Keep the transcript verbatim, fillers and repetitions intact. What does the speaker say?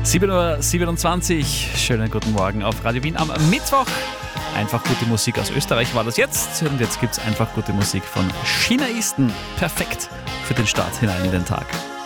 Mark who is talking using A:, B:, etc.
A: sieben Uhr siebenundzwanzig, schönen guten Morgen auf Radio Wien am Mittwoch. Einfach gute Musik aus Österreich war das jetzt. Und jetzt gibt es einfach gute Musik von China Easton. Perfekt für den Start hinein in den Tag.